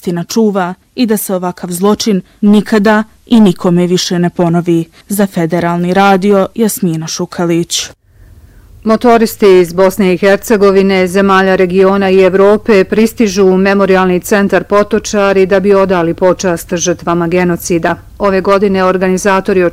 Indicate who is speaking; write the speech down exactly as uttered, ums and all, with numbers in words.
Speaker 1: istina čuva i da se ovakav zločin nikada i nikome više ne ponovi. Za Federalni radio Jasmina Šukalić.
Speaker 2: Motoristi iz Bosne i Hercegovine, zemalja regiona i Evrope pristižu u Memorijalni centar Potočari da bi odali počast žrtvama genocida. Ove godine organizatori